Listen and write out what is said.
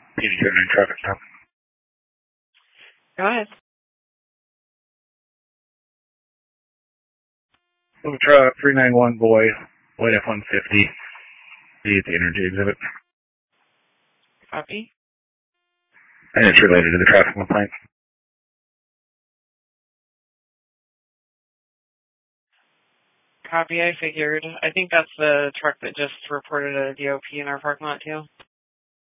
PD-09 traffic stop. Go ahead. Truck 391 boy, white F-150. Be at the energy exhibit. Copy. And it's related to the traffic complaint. Copy, I figured. I think that's the truck that just reported a DOP in our parking lot, too.